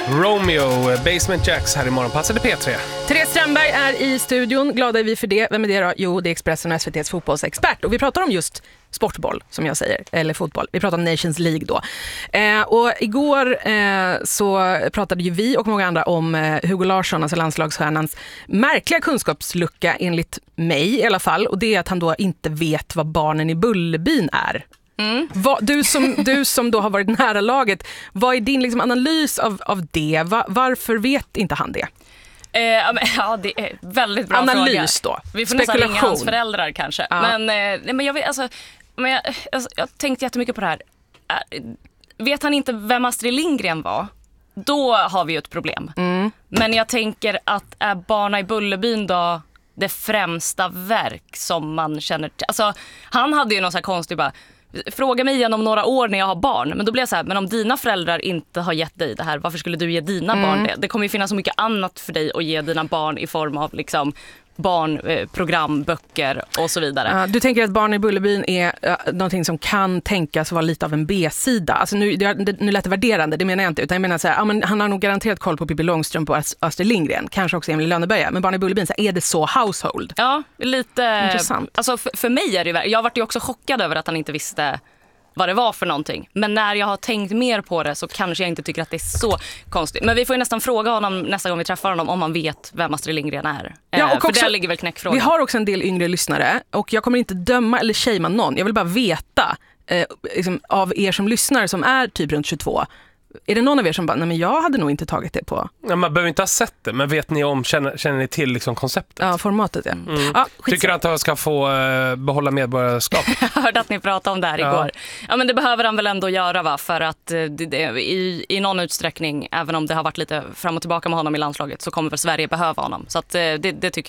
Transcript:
Romeo, Basement Jacks här i Morgonpasset P3. Therese Strömberg är i studion. Glada är vi för det. Vem är det då? Jo, det är Expressen och SVT:s fotbollsexpert. Och vi pratar om just sportboll, som jag säger. Eller fotboll. Vi pratar om Nations League då. Och igår så pratade ju vi och många andra om Hugo Larsson, alltså landslagsstjärnans märkliga kunskapslucka enligt mig i alla fall. Och det är att han då inte vet vad barnen i Bullerbyn är. Mm. Du som då har varit nära laget, vad är din liksom analys av det? Varför vet inte han det? Ja, det är väldigt bra analys fråga. Då. Vi får nästan ringa hans föräldrar kanske. Ja. Men jag tänkte jättemycket på det här. Vet han inte vem Astrid Lindgren var? Då har vi ju ett problem. Mm. Men jag tänker att är Barna i Bullerbyn då det främsta verk som man känner till? Alltså, han hade ju någon så här konstig bara, fråga mig igen om några år när jag har barn. Men då blir jag så här, men om dina föräldrar inte har gett dig det här, varför skulle du ge dina barn det? Det kommer ju finnas så mycket annat för dig att ge dina barn i form av liksom barnprogram, böcker och så vidare. Du tänker att Barn i Bullerbyn är någonting som kan tänkas vara lite av en B-sida. Alltså nu lät det värderande, det menar jag inte. Utan jag menar så här, men han har nog garanterat koll på Pippi Långstrump och Astrid Lindgren. Kanske också Emil Lönneberga. Men Barn i Bullerbyn, så är det så household? Ja, lite intressant. Alltså för mig är det, jag varit ju också chockad över att han inte visste vad det var för någonting. Men när jag har tänkt mer på det så kanske jag inte tycker att det är så konstigt. Men vi får ju nästan fråga honom nästa gång vi träffar honom om han vet vem Astrid Lindgren är. Ja, och för också, där ligger väl knäckfrågan. Vi har också en del yngre lyssnare och jag kommer inte döma eller shamea någon. Jag vill bara veta liksom, av er som lyssnar som är typ runt 22. Är det någon av er som bara, nej men jag hade nog inte tagit det på? Ja, man behöver inte ha sett det, men vet ni om, känner ni till liksom konceptet? Ja, formatet, ja. Tycker du att han ska få behålla medborgarskap? Jag hörde att ni pratade om det här igår. Ja, men det behöver han väl ändå göra, va? För att i någon utsträckning, även om det har varit lite fram och tillbaka med honom i landslaget, så kommer väl Sverige behöva honom. Så att, det tycker